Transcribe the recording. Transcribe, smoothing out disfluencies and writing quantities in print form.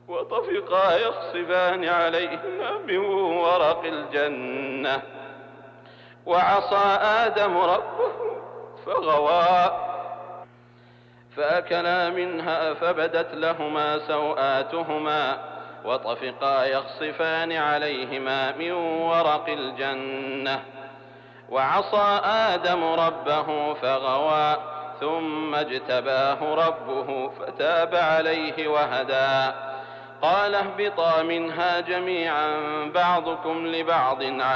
وطفقا يخصفان عليهما من ورق الجنة وعصى آدم ربه فغوى فأكلا منها فبدت لهما سوآتهما وطفقا يخصفان عليهما من ورق الجنة وعصى آدم ربه فغوى ثم اجتباه ربه فتاب عليه وهدى قال اهبطا منها جميعا بعضكم لبعض